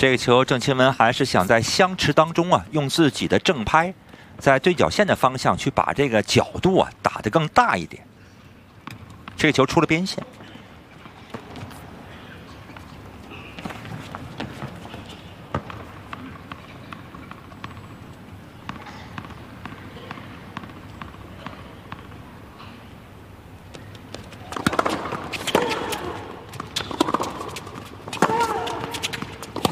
这个球，郑钦文还是想在相持当中啊，用自己的正拍，在对角线的方向去把这个角度啊打得更大一点。这个球出了边线。